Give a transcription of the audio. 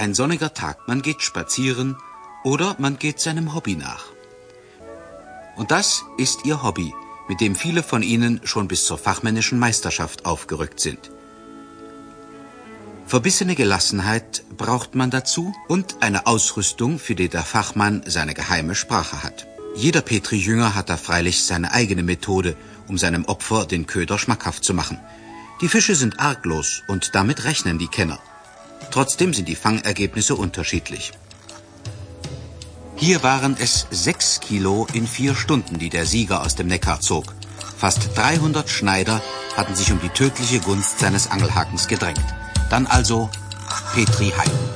ein sonniger Tag. Man geht spazieren oder man geht seinem Hobby nach. Und das ist Ihr Hobby, mit dem viele von Ihnen schon bis zur fachmännischen Meisterschaft aufgerückt sind. Verbissene Gelassenheit braucht man dazu und eine Ausrüstung, für die der Fachmann seine geheime Sprache hat. Jeder Petri-Jünger hat da freilich seine eigene Methode, um seinem Opfer den Köder schmackhaft zu machen. Die Fische sind arglos und damit rechnen die Kenner. Trotzdem sind die Fangergebnisse unterschiedlich. Hier waren es 6 Kilo in 4 Stunden, die der Sieger aus dem Neckar zog. Fast 300 Schneider hatten sich um die tödliche Gunst seines Angelhakens gedrängt. Dann also Petri heim.